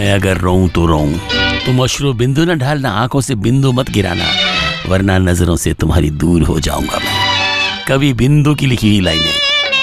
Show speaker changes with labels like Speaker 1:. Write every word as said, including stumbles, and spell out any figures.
Speaker 1: मैं अगर रोऊं तो रोऊं, तुम अश्रु बिंदु न ढालना, आंखों से बिंदु मत गिराना, वरना नजरों से तुम्हारी दूर हो जाऊंगा मैं। कवि बिंदु की लिखी हुई लाइनें।